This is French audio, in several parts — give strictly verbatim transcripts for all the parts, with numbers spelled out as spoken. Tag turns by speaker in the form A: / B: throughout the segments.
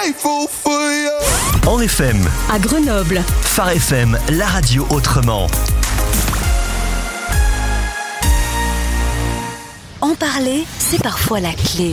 A: grateful for you.
B: En F M,
C: à Grenoble,
B: Phare F M, la radio autrement.
C: en parler, c'est parfois la clé.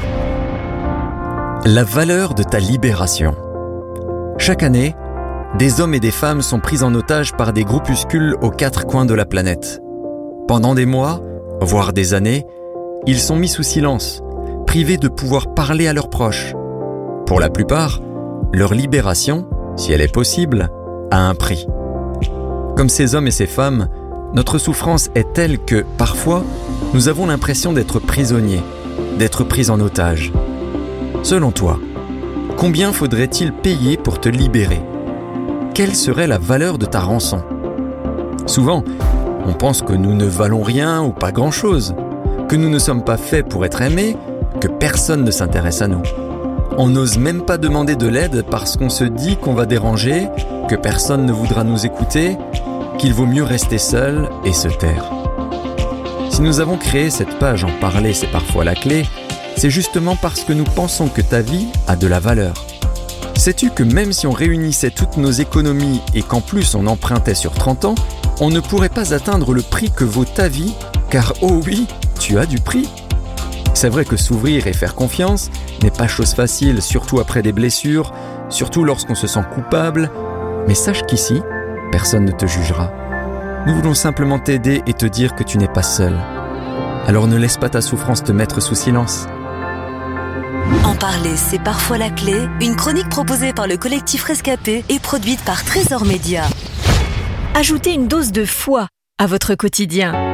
D: La valeur de ta libération. Chaque année, des hommes et des femmes sont pris en otage par des groupuscules aux quatre coins de la planète. Pendant des mois, voire des années, ils sont mis sous silence, privés de pouvoir parler à leurs proches. Pour la plupart, leur libération, si elle est possible, a un prix. Comme ces hommes et ces femmes, notre souffrance est telle que, parfois, nous avons l'impression d'être prisonniers, d'être pris en otage. Selon toi, combien faudrait-il payer pour te libérer ? Quelle serait la valeur de ta rançon ? Souvent, on pense que nous ne valons rien ou pas grand-chose, que nous ne sommes pas faits pour être aimés, que personne ne s'intéresse à nous. On n'ose même pas demander de l'aide parce qu'on se dit qu'on va déranger, que personne ne voudra nous écouter, qu'il vaut mieux rester seul et se taire. Si nous avons créé cette page En parler, c'est parfois la clé, c'est justement parce que nous pensons que ta vie a de la valeur. Sais-tu que même si on réunissait toutes nos économies et qu'en plus on empruntait sur trente ans, on ne pourrait pas atteindre le prix que vaut ta vie, car oh oui, tu as du prix. C'est vrai que s'ouvrir et faire confiance n'est pas chose facile, surtout après des blessures, surtout lorsqu'on se sent coupable, mais sache qu'ici, personne ne te jugera. Nous voulons simplement t'aider et te dire que tu n'es pas seul. Alors ne laisse pas ta souffrance te mettre sous silence.
C: En parler, c'est parfois la clé. Une chronique proposée par le collectif Rescapé et produite par Trésor Média. Ajoutez une dose de foi à votre quotidien.